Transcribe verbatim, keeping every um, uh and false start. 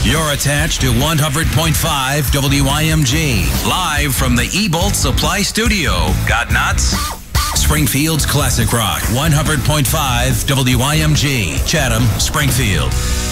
You're attached to one hundred point five W I M G. Live from the eBolt Supply Studio. Got nuts? Springfield's Classic Rock. one hundred point five W I M G. Chatham, Springfield.